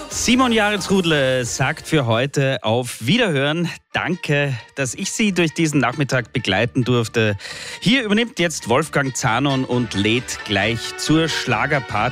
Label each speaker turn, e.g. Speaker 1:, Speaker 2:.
Speaker 1: Simon Jaritzrudle sagt für heute auf Wiederhören. Danke, dass ich Sie durch diesen Nachmittag begleiten durfte. Hier übernimmt jetzt Wolfgang Zanon und lädt gleich zur Schlagerparty